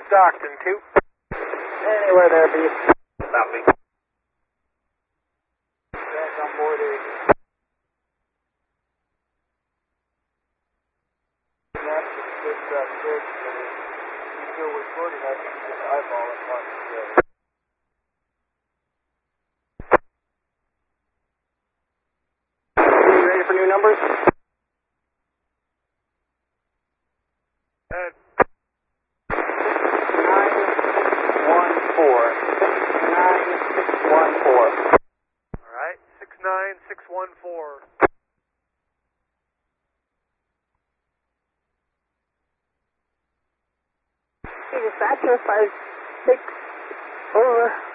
Stockton 2. Anywhere there, B. Copy. Back on board A. That's a good fish, but if you feel recorded, I can just eyeball it once today. You ready for new numbers? 914. Alright, 69614. Hey, dispatcher, 5-6 over.